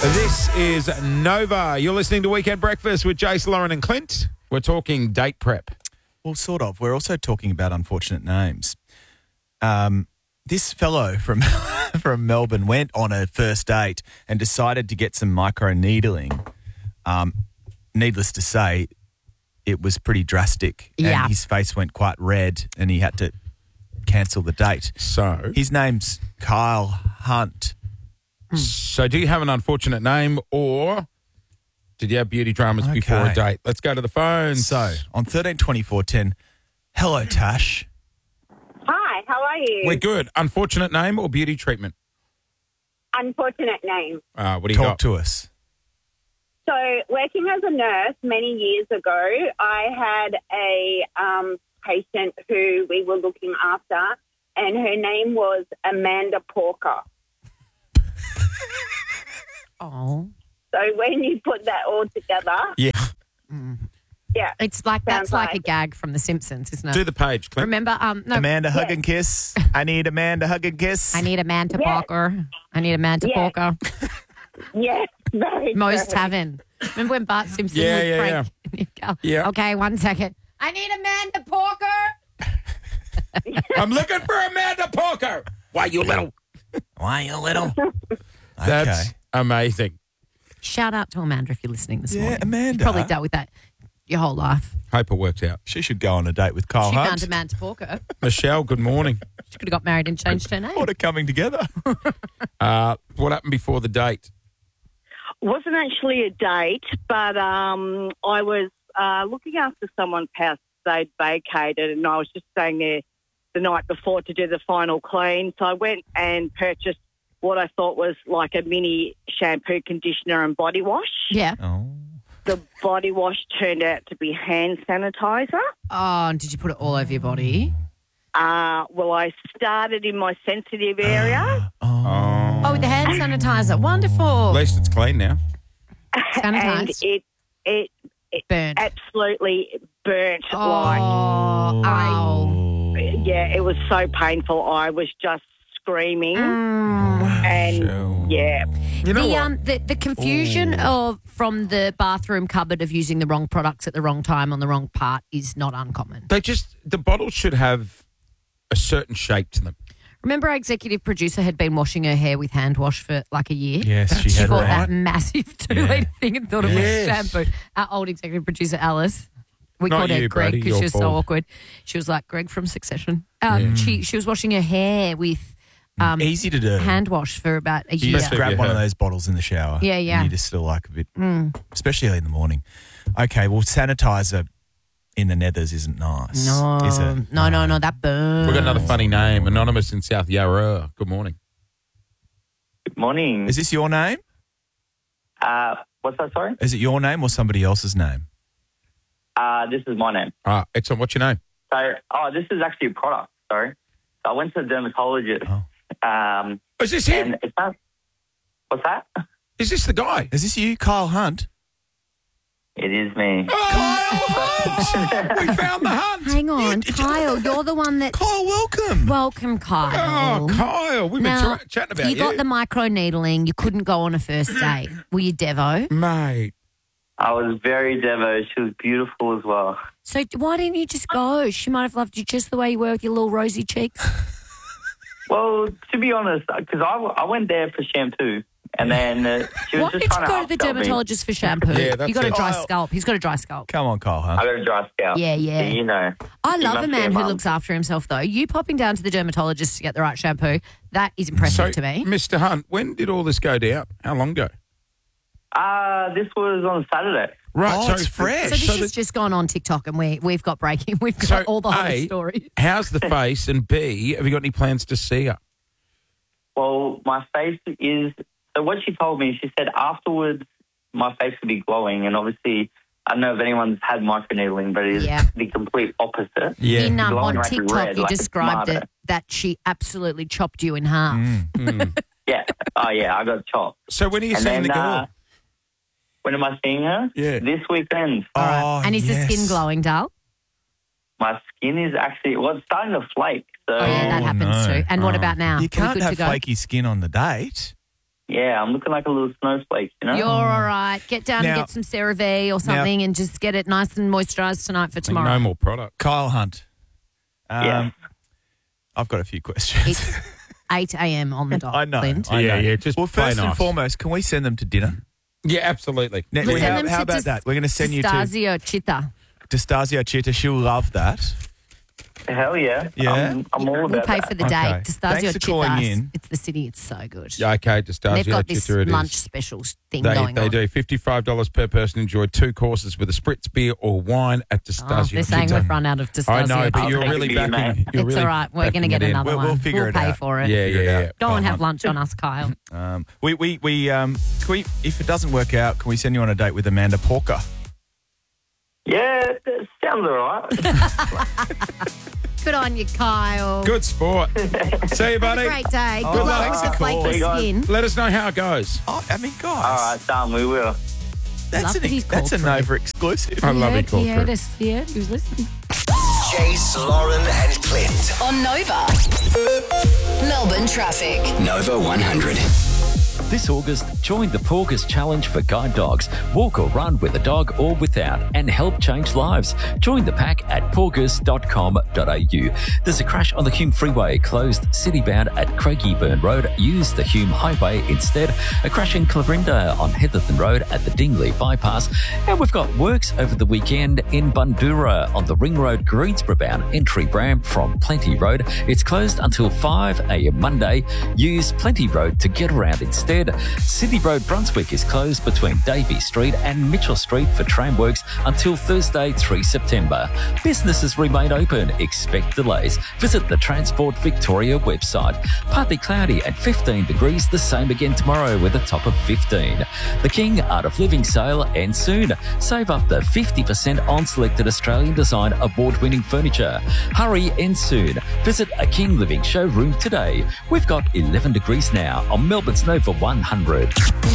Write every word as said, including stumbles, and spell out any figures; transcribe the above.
This is Nova. You're listening to Weekend Breakfast with Jace, Lauren and Clint. We're talking date prep. Well, sort of. We're also talking about unfortunate names. Um, this fellow from from Melbourne went on a first date and decided to get some micro needling. Um, needless to say, it was pretty drastic. Yeah. And his face went quite red and he had to cancel the date. So, His name's Kyle Hunt. so do you have an unfortunate name or did you have beauty dramas before a Okay. date? Let's go to the phones. So, on thirteen twenty-four ten, hello, Tash. Hi, how are you? We're good. Unfortunate name or beauty treatment? Unfortunate name. Uh, what do you Talk got? to us. So, working as a nurse many years ago, I had a um, patient who we were looking after, and her name was Amanda Porker. Oh. So, when you put that all together, Yeah. yeah, It's like, that's Sounds like a like- gag from The Simpsons, isn't it? Do the page, Clint. Remember, um, no, Amanda, hug and kiss. I need Amanda, hug and kiss. I need a Manta Yes. Parker. I need a Manta Yes. Parker. yes, very Moe's true. Tavern. Remember when Bart Simpson Yeah, would yeah, prank? He'd go, Yeah. Okay, one second. I need Amanda Parker. I'm looking for Amanda Parker. Why, you little... Why you little? That's Okay. amazing. Shout out to Amanda if you're listening this Yeah, morning. Amanda. You've probably dealt with that your whole life. Hope it works out. She should go on a date with Kyle She Hunt. found Amanda Parker. Michelle, good morning. She could have got married and changed her name. What a coming together. Uh, what happened before the date? Wasn't actually a date, but um, I was uh, looking after someone's house. They'd vacated, and I was just staying there the night before to do the final clean. So I went and purchased what I thought was like a mini shampoo, conditioner, and body wash. Yeah. Oh. The body wash turned out to be hand sanitizer. Oh, and did you put it all over your body? Uh, well, I started in my sensitive area. Oh. Oh, with the hand sanitizer. Wonderful. At least it's clean now. And Sanitised. it it it Burnt. absolutely burnt Oh, like ow. yeah, it was so painful. I was just screaming Mm. and Michelle. yeah. You know The what? um the, the confusion of from the bathroom cupboard of using the wrong products at the wrong time on the wrong part is not uncommon. They just, the bottles should have a certain shape to them. Remember our executive producer had been washing her hair with hand wash for like a year? Yes, she She had bought right. that massive two Yeah. litre thing and thought it Yes. was shampoo. Our old executive producer, Alice, we Not called her you, Greg Brady, because your she was so fault. awkward. She was like Greg from Succession. Um, she, she was washing her hair with um, Easy to do. hand wash for about a You year. just Yeah. grab Yeah. one of those bottles in the shower. Yeah, yeah. And you just still like a bit, especially early in the morning. Okay, well, sanitizer in the nethers isn't nice. No, Is it? no, no, no, that burns. We've got another funny name, Anonymous in South Yarra. Good morning. Good morning. Is this your name? Uh, what's that, sorry? Is it your name or somebody else's name? Uh, this is my name. Uh, excellent. What's your name? So, oh, this is actually a product, sorry. So I went to the dermatologist. Oh. Um, Is this him? and it's not, what's that? Is this the guy? Is this you, Kyle Hunt? It is me. Oh, Hunt! We found the Hunt. Hang on, did you- Kyle, you're the one that. Kyle, welcome. Welcome, Kyle. Oh, Kyle. We've been Now, tra- chatting about you. you got the micro needling. You couldn't go on a first date. Were you Devo? Mate. I was very devo. She was beautiful as well. So why didn't you just go? She might have loved you just the way you were with your little rosy cheeks. Well, to be honest, because I, I went there for shampoo, and then uh, she was Why just did you trying go to to the upsell me. dermatologist for shampoo? Yeah, that's you got a it. dry Kyle. scalp. He's got a dry scalp. Come on, Kyle Hunt. I got a dry scalp. Yeah, yeah. You know. I You love must a be man who mum. looks after himself, though. You popping down to the dermatologist to get the right shampoo, that is impressive So, to me. Mister Hunt, when did all this go down? How long ago? Uh, this was on Saturday. Right. Oh, so it's fresh. So this so has the- just gone on TikTok and we, we've got breaking. We've got So, all the whole A, story. How's the face? And B, have you got any plans to see her? Well, my face is, so what she told me, she said afterwards my face would be glowing, and obviously I don't know if anyone's had microneedling, but it is Yeah. the complete opposite. Yeah. In, um, Glowing on like TikTok, red, you like a described tomato. it that she absolutely chopped you in half. Mm. Yeah. Oh, yeah, I got chopped. So when are you And seeing then, the girl? uh, when am I seeing her? Yeah. This weekend. All right. Oh, And is yes. the skin glowing, Dal? My skin is actually, well, it's starting to flake. So, Oh, yeah, that Oh, happens no. too. And what Oh. about now? Are You we can't good have to go? flaky skin on the date. Yeah, I'm looking like a little snowflake, you know? You're all right. Get down Now- and get some CeraVe or something and just get it nice and moisturised tonight for tomorrow. No more product. Kyle Hunt. Um, Yeah. I've got a few questions. It's eight a.m. on the dot, I know. Clint. I Yeah, know. yeah, just well, play first and nice. foremost, can we send them to dinner? Yeah, absolutely. Now, We'll how send them how to about Dis- that? We're going to send you to Distasio Chita. Distasio Chita. She'll love that. Hell yeah. Yeah. I'm, I'm all We'll about pay that. for the Okay. date. Distasio Thanks for calling Chita. in. It's the city. It's so good. Yeah, okay, just does. They've got this it lunch is. specials thing They, going they on. do fifty-five dollars per person. Enjoy two courses with a spritz beer or wine at Oh, Distasio. they're saying Chita. we've run out of Distasio I know, but I'll you're take really it for you, backing. mate. You're It's really all right. We're going to backing get it in. another We'll- one. we'll figure it pay out. for it. Yeah, Figure it yeah, out. yeah. Go and Kyle have Hunt. lunch on us, Kyle. Um, we we we um, can we if it doesn't work out, can we send you on a date with Amanda Porker? Yeah, that sounds all right. Good on you, Kyle. Good sport. See you, Have a buddy. great day. Oh, Good luck thanks with the for calling. flaky Guys. skin. Let us know how it goes. Oh, I mean, guys, all right, done. We will. that's Love an that he's that's a called Nova exclusive. I love he it. Call he heard through. us. He heard. He was listening. Jace, Lauren, and Clint. On Nova. Melbourne traffic. Nova one hundred. This August, join the Porgus Challenge for guide dogs. Walk or run with a dog or without and help change lives. Join the pack at porgus dot com dot a u. There's a crash on the Hume Freeway, closed city-bound at Craigieburn Road. Use the Hume Highway instead. A crash in Clarinda on Heatherton Road at the Dingley Bypass. And we've got works over the weekend in Bundura on the Ring Road Greensboro bound entry ramp from Plenty Road. It's closed until five a.m. Monday. Use Plenty Road to get around instead. City Road Brunswick is closed between Davey Street and Mitchell Street for tram works until Thursday, the third of September. Businesses remain open. Expect delays. Visit the Transport Victoria website. Partly cloudy and fifteen degrees, the same again tomorrow with a top of fifteen. The King Art of Living sale ends soon. Save up to fifty percent on selected Australian design award-winning furniture. Hurry, ends soon. Visit a King Living showroom today. We've got eleven degrees now on Melbourne's Nova one hundred.